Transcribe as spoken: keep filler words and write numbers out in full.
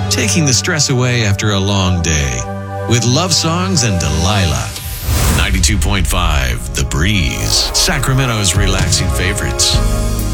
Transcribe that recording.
taking the stress away after a long day with love songs and Delilah. ninety-two point five The Breeze, Sacramento's relaxing favorites.